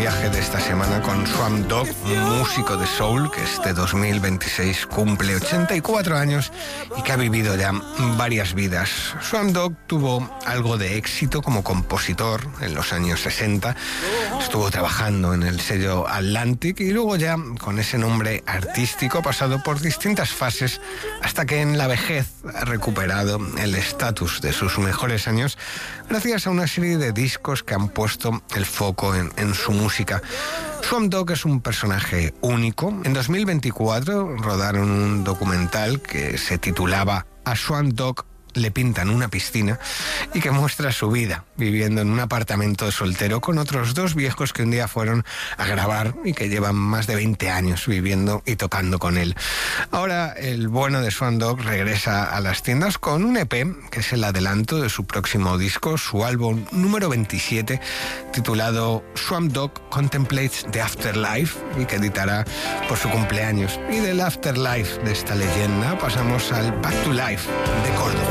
viaje de esta semana con Swamp Dogg, un músico de soul que este 2026 cumple 84 años y que ha vivido ya varias vidas. Swamp Dogg tuvo algo de éxito como compositor en los años 60, estuvo trabajando en el sello Atlantic y luego ya con ese nombre artístico ha pasado por distintas fases hasta que en la vejez ha recuperado el estatus de sus mejores años gracias a una serie de discos que han puesto el foco en su música. Swamp Dogg es un personaje único. En 2024 rodaron un documental que se titulaba A Swamp Dogg le pintan una piscina y que muestra su vida viviendo en un apartamento soltero con otros dos viejos que un día fueron a grabar y que llevan más de 20 años viviendo y tocando con él. Ahora el bueno de Swamp Dogg regresa a las tiendas con un EP que es el adelanto de su próximo disco, su álbum número 27 titulado Swamp Dogg Contemplates the Afterlife y que editará por su cumpleaños. Y del Afterlife de esta leyenda pasamos al Back to Life de Córdoba.